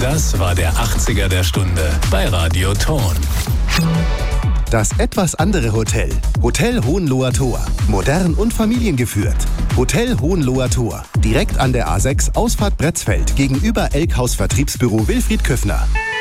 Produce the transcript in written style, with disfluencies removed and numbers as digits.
Das war der 80er der Stunde bei Radio Thon. Das etwas andere Hotel. Hotel Hohenloher Tor. Modern und familiengeführt. Hotel Hohenloher Tor. Direkt an der A6 Ausfahrt Bretzfeld gegenüber Elkhaus Vertriebsbüro Wilfried Köffner.